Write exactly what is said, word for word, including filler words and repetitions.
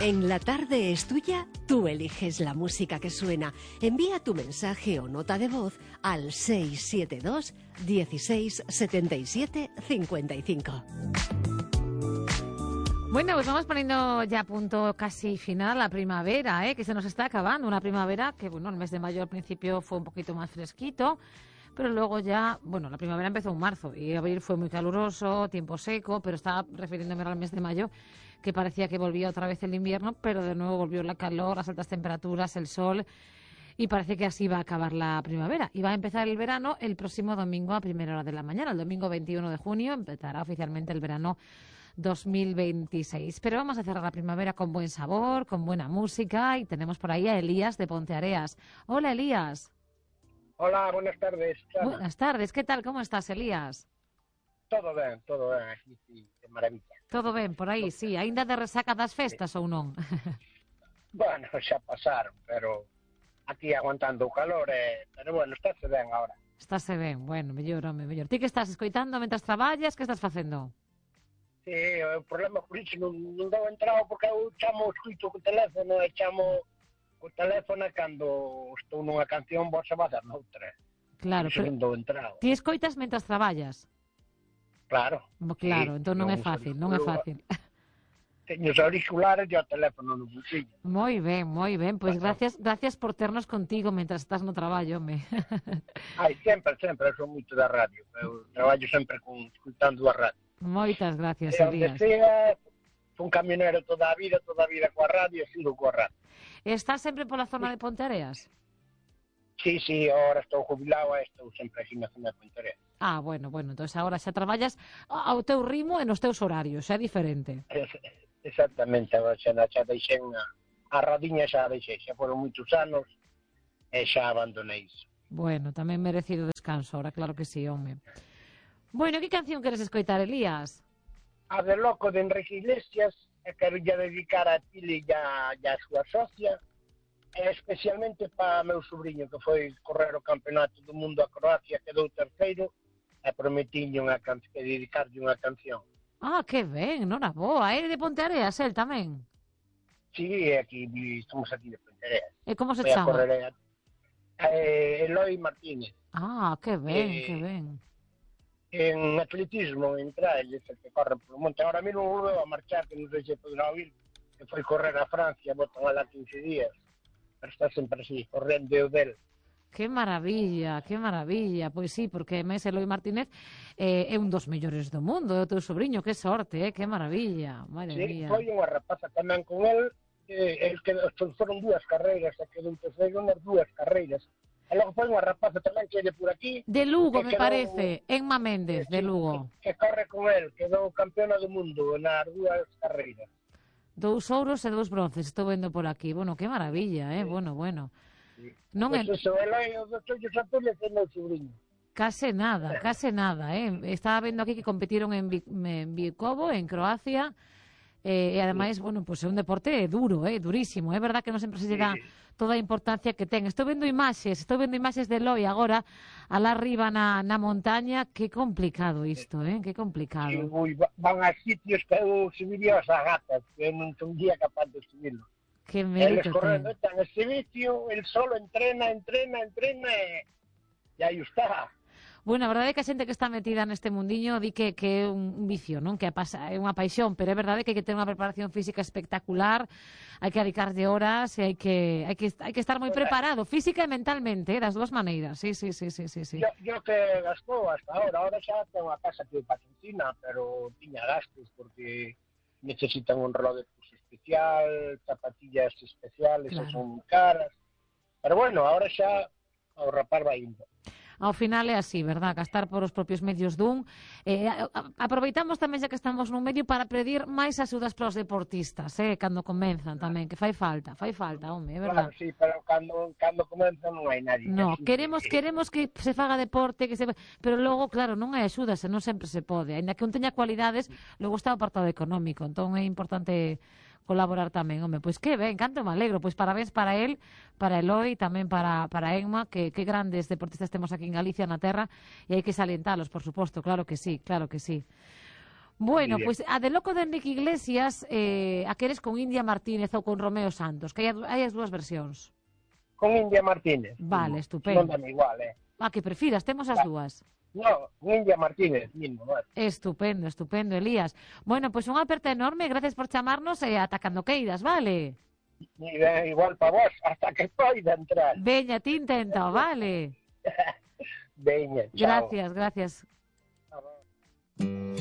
En La Tarde es Tuya, tú eliges la música que suena. Envía tu mensaje o nota de voz al seis siete dos, dieciséis, setenta y siete, cincuenta y cinco. Bueno, pues vamos poniendo ya punto casi final a la primavera, ¿eh? Que se nos está acabando. Una primavera que, bueno, el mes de mayo al principio fue un poquito más fresquito, pero luego ya, bueno, la primavera empezó en marzo y abril fue muy caluroso, tiempo seco, pero estaba refiriéndome al mes de mayo, que parecía que volvía otra vez el invierno, pero de nuevo volvió la calor, las altas temperaturas, el sol, y parece que así va a acabar la primavera. Y va a empezar el verano el próximo domingo a primera hora de la mañana. El domingo veintiuno de junio empezará oficialmente el verano dos mil veintiséis. Pero vamos a cerrar la primavera con buen sabor, con buena música, y tenemos por ahí a Elías de Ponteareas. Hola, Elías. Hola, buenas tardes. Chana. Buenas tardes, que tal? Como estás, Elías? Todo ben, todo ben, aquí sí, de maravilla. Todo ben, por aí, sí. Ainda de resaca das festas, sí, ou non? Bueno, xa pasaron, pero aquí aguantando o calor, eh, pero bueno, estáse ben agora. Estáse ben, bueno, mellor, home, mellor. Ti que estás escoitando mentras traballas, que estás facendo? Sí, o problema por iso non, non dou entrado porque eu chamo, escoito co teléfono e chamo o teléfono cando estou nunha canción vos se va a dar noutra. Claro, pero non dou entrado. Ti escoitas mentras traballas? Claro. Claro, sí, entón non é fácil, non é fácil. Teño os auriculares e o teléfono no bolsillo. Moi ben, moi ben, pois pues gracias gracias por ternos contigo mentras estás no traballo, me. Ai, sempre, sempre, eu son moito da radio, eu traballo sempre con escutando a radio. Moitas gracias, e Elías. Onde sea, fun camionero toda a vida, toda a vida coa radio e sigo coa radio. Estás sempre pola zona de Ponteareas? Sí, sí, ahora estou jubilado e estou sempre aquí na zona de Ponteareas. Ah, bueno, bueno, entón agora xa traballas ao teu ritmo e nos teus horarios, xa é diferente. Es, exactamente, agora xa, xa deixei unha, a radiña xa deixei, xa foron moitos anos e xa abandonei iso. Bueno, tamén merecido descanso, ahora claro que sí, home. Bueno, que canción queres escoitar, Elías? A de Loco de Enrique Iglesias, e quero ya dedicar a Tili e a, a súa socia, e especialmente para meu sobrinho que foi correr o campeonato do mundo a Croacia, quedou terceiro, e prometiño unha can... que dedicarlle unha canción. Ah, que ben, nora boa, é de Ponteareas, el tamén? Sí, aquí, estamos aquí de Ponteareas. E como se Foi chama? A correr, eh, Eloi Martínez. Ah, que ben, eh, que ben. En atletismo, en trail, é que corre polo monte. Ahora mesmo volveu a marchar, que non sei se podrá oír, que foi correr a Francia, botan alá quince días, pero está sempre así, correndo eu del. Que maravilla, que maravilla. Pois sí, porque máis Eloi Martínez eh, é un dos mellores do mundo, é o teu sobrinho, que sorte, eh? Que maravilla, madre Sí, mía. foi unha rapaza tamén con el, eh, el que foron dúas carreiras, e quedou terceiro nas dúas carreiras. E logo foi unha rapaza tamén que é de por aquí. De Lugo, me quedou, parece, Enma Méndez, sí, de Lugo. Que, que corre con el, quedou campeona do mundo nas dúas carreiras. Dous ouros e dous bronces, estou vendo por aquí. Bueno, que maravilla, eh? Sí. Bueno, bueno. Sí. Non pues é... eso, el hai os dos ollos azules e meu sobrinho. Case nada, case nada, eh? Estaba vendo aquí que competiron en, Vi... en Bikovo, en Croacia, eh, e ademais, sí, bueno, pues é un deporte duro, eh? Durísimo. É verdad que non sempre se lle dá, sí, toda a importancia que ten. Estou vendo imaxes, estou vendo imaxes de Eloi agora, alá arriba na, na montaña. Que complicado isto, eh? Que complicado. Sí, ui, van a sitios que eu subiría as agatas, que non son día capaz de subirlo. Que mérito Eles correndo, ten. están ese vicio, el solo entrena, entrena, entrena e, e aí está. Bueno, a verdade é que a xente que está metida neste mundiño di que, que é un vicio, non? Que é unha paixón, pero é verdade que hai que ter unha preparación física espectacular, hai que dedicarlle horas e hai que, hai que, hai que estar moi preparado, física e mentalmente, eh, das dúas maneiras. Sí, sí, sí, sí, sí, sí. Yo, yo que gastou hasta ahora, ahora xa tengo a casa que patrocina, pero tiña gastos porque necesitan un reloj de pulso especial, zapatillas especiales, claro, son caras. Pero bueno, ahora xa o rapar vai indo. Ao final é así, verdad? Gastar por os propios medios dun. Eh, aproveitamos tamén, xa que estamos nun medio, para pedir máis axudas para os deportistas, eh, cando comenzan tamén, que fai falta, fai falta, home, é verdad? Claro, sí, pero cando, cando comenzan non hai nadie. No, así, queremos, que... queremos que se faga deporte, que se... pero logo, claro, non hai axudas, e non sempre se pode. Ainda que un teña cualidades, logo está o apartado económico, entón é importante colaborar tamén, home, pois que ben, canto me alegro, pois parabéns para él, para Eloi, tamén para, para Enma, que, que grandes deportistas temos aquí en Galicia, na terra, e hai que salientalos, por suposto, claro que sí, claro que sí. Bueno, Dile. pois pues, a de Loco de Enrique Iglesias, eh, a queres con India Martínez ou con Romeo Santos, que hai, hai as dúas versións. Con India Martínez. Vale, mismo. estupendo. Non dame igual, eh. A que prefiras, temos as Va. dúas. No, India Martínez mismo, vale. Estupendo, estupendo, Elías. Bueno, pois pues unha aperta enorme, gracias por chamarnos e ata cando queiras, vale? Igual para vos, hasta que poida entrar. Veña, ti intenta, vale? Veña, chao. Gracias, gracias.